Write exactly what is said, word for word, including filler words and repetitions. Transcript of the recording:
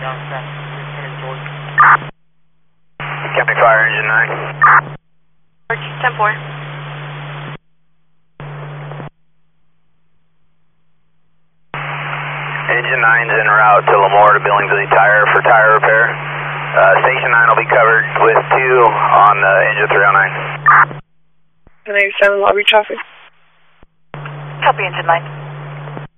County Fire, Engine nine. ten four. Engine nine's en route to Lemoore to Billingsley Tire for tire repair. Uh, Station nine will be covered with two on uh, engine three oh nine. nine seven lobby traffic. Copy, Engine nine.